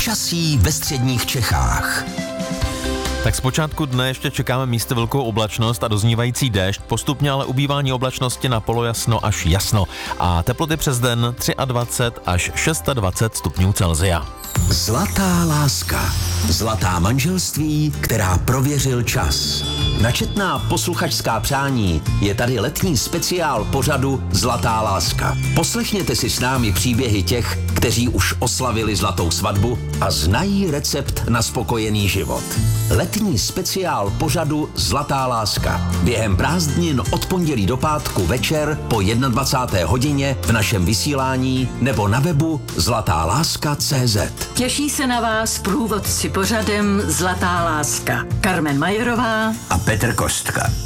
Počasí ve středních Čechách. Tak zpočátku dne ještě čekáme místy velkou oblačnost a doznívající déšť, postupně ale ubývání oblačnosti na polojasno až jasno. A teploty přes den 23 až 26 stupňů Celsia. Zlatá láska. Zlatá manželství, která prověřil čas. Na četná posluchačská přání je tady letní speciál pořadu Zlatá láska. Poslechněte si s námi příběhy těch, kteří už oslavili zlatou svatbu a znají recept na spokojený život. Letní speciál pořadu Zlatá láska. Během prázdnin od pondělí do pátku večer po 21. hodině v našem vysílání nebo na webu zlatáláska.cz. Těší se na vás průvodci pořadem Zlatá láska. Carmen Majerová a Petr Kostka.